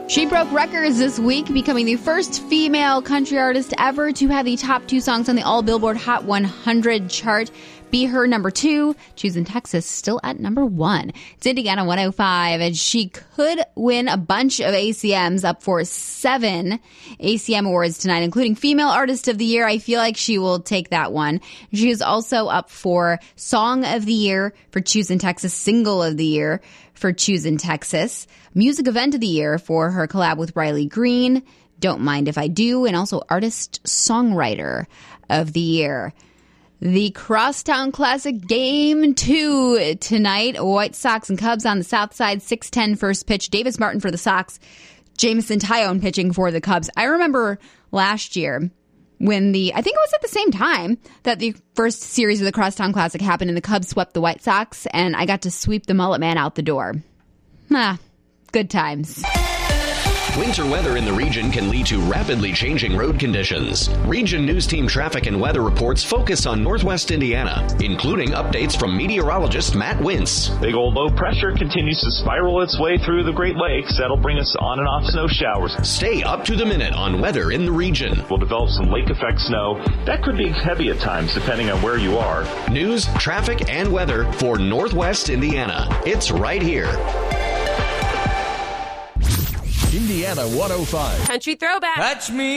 She broke records this week, becoming the first female country artist ever to have the top 2 songs on the All Billboard Hot 100 chart be her number 2. Choosing Texas still at number 1. It's Indiana 105, and she could win a bunch of ACMs, up for 7 ACM awards tonight, including Female Artist of the Year. I feel like she will take that one. She is also up for Song of the Year for Choosing Texas, Single of the Year for Choosing Texas, Music Event of the Year for her collab with Riley Green, Don't Mind If I Do, and also Artist Songwriter of the Year. The Crosstown Classic Game 2 tonight. White Sox and Cubs on the south side, 6:10 first pitch. Davis Martin for the Sox, Jameson Taillon pitching for the Cubs. I remember last year when I think it was at the same time that the first series of the Crosstown Classic happened and the Cubs swept the White Sox, and I got to sweep the Mullet Man out the door. Good times. Winter weather in the region can lead to rapidly changing road conditions. Region News Team traffic and weather reports focus on Northwest Indiana, including updates from meteorologist Matt Wintz. Big old low pressure continues to spiral its way through the Great Lakes. That'll bring us on and off snow showers. Stay up to the minute on weather in the region. We'll develop some lake effect snow. That could be heavy at times depending on where you are. News, traffic, and weather for Northwest Indiana. It's right here. Indiana 105. Country Throwback. Catch me